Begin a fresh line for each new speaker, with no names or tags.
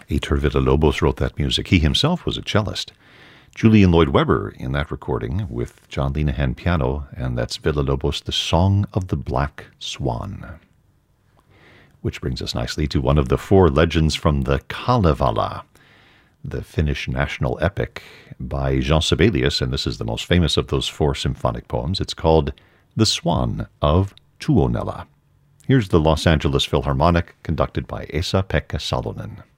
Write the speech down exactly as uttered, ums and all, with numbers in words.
Heitor Villa-Lobos wrote that music. He himself was a cellist. Julian Lloyd-Webber in that recording with John Linehan piano, and that's Villa-Lobos, The Song of the Black Swan. Which brings us nicely to one of the four legends from the Kalevala, the Finnish national epic by Jean Sibelius, and this is the most famous of those four symphonic poems. It's called The Swan of Tuonela. Here's the Los Angeles Philharmonic, conducted by Esa-Pekka Salonen.